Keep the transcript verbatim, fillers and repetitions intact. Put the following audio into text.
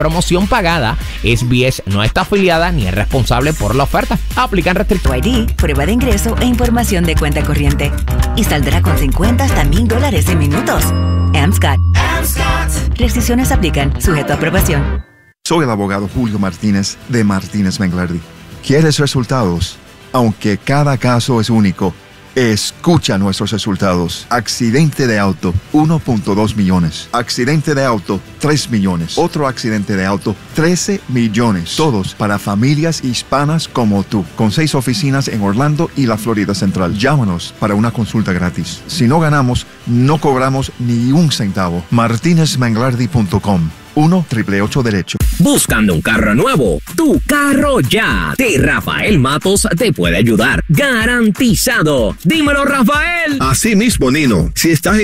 Promoción pagada. S B S no está afiliada ni es responsable por la oferta. Aplican restricciones. Tu I D, prueba de ingreso e información de cuenta corriente. Y saldrá con cincuenta hasta mil dólares en minutos. AmScot. AmScot. Restricciones aplican. Sujeto a aprobación. Soy el abogado Julio Martínez de Martínez Menglardi. ¿Quieres resultados? Aunque cada caso es único, escucha nuestros resultados. Accidente de auto, uno punto dos millones. Accidente de auto, tres millones. Otro accidente de auto, trece millones. Todos para familias hispanas como tú. Con seis oficinas en Orlando y la Florida Central. Llámanos para una consulta gratis. Si no ganamos, no cobramos ni un centavo. martinez menglardi punto com. uno, triple ocho derecho. Buscando un carro nuevo, tu carro ya. De Rafael Matos te puede ayudar. Garantizado. Dímelo, Rafael. Así mismo, Nino. Si estás